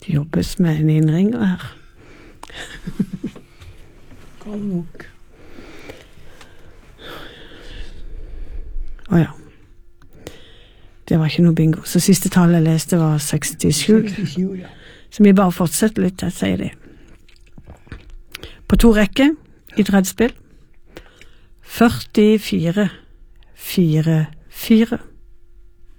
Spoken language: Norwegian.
Det jobbes med en innringer her. Karl Munch. Åja. Det var ikke noe bingo. Så siste tallet jeg leste var 67. 67, ja. Så vi bare fortsetter litt, jeg sier det. På 2 rekker i dreddspill. 44, 4, 4.